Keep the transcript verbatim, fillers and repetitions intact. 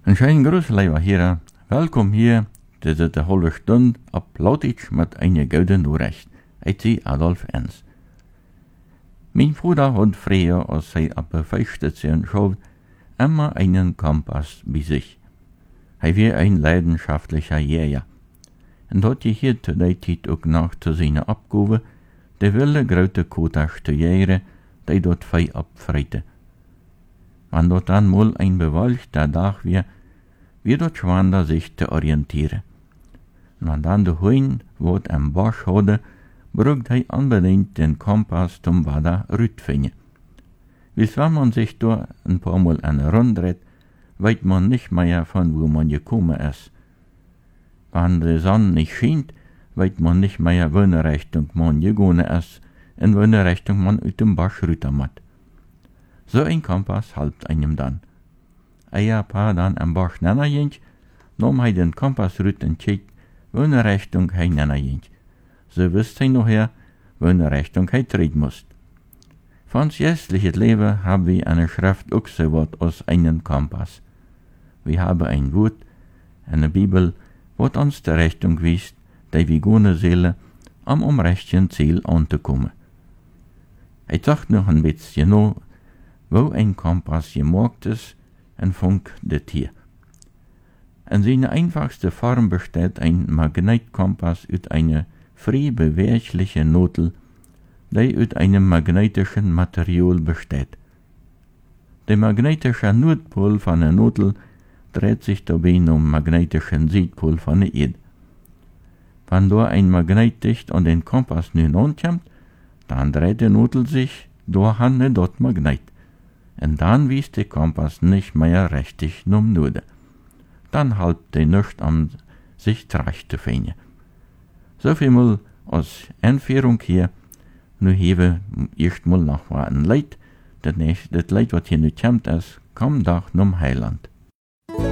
Een schönen Gruß, lieber Hierer. Welkom hier. Dit is de halve Stunde op Plautitsch met een gouden Nachricht. Ik zie Adolf Enns. Mijn Bruder hat früher, als hij op de Feichtstation schaut, immer einen Kompass bei sich. Hij war ein leidenschaftlicher Jäger. Und dat je hier zu der Zeit auch noch zu seiner Abgabe, de wilde grote kotas te jaren, die dort vee abfreite. Wann dort dann mal ein bewölkter Tag wir, wie dort schwander sich zu orientieren. Und wenn dann der Hoin wat am Bosch hatte, braucht hij unbedingt den Kompass zum Wader rütfinden. Bis wenn man sich da ein paar Mal an der Runde dreht, weiß man nicht mehr, von wo man gekommen ist. Wenn die Sonne nicht scheint, weiß man nicht mehr, welche Richtung man gegangen ist und welche Richtung man aus dem Bosch rüten hat. So ein Kompass hilft einem dann. Ein paar dann am Bosch näher ging, nahm hij den Kompass rüt und check, welche Richtung hij näher ging. So wüsste hij nachher, welche Richtung hij treten muss. Von jährliches Leben haben wir eine Schrift auch so was aus einem Kompass. Wir haben ein Wort, eine Bibel, was uns die Richtung weist, die wir gehen sollen, um am rechten Ziel anzukommen. Ich sag noch ein bisschen noch, wo ein Kompass gemacht ist, und fängt das hier. In seiner einfachsten Form besteht ein Magnetkompass aus einer frei beweglichen Nadel, die aus einem magnetischen Material besteht. Der magnetische Nordpol von der Nadel dreht sich dabei um magnetischen Südpol von der Erde. Wenn da ein Magnet dicht an den Kompass nun ankommt, dann dreht die Nadel sich durch an dort Magnet. Und dann wies der Kompass nicht mehr richtig um Norden. Dann halt der nicht um sich zurecht zu finden. So viel mal als Einführung hier. Nu hebben we eerst mal noch ein Leid. Das Leid, was hier nu kommt, ist, komm doch zum Heiland.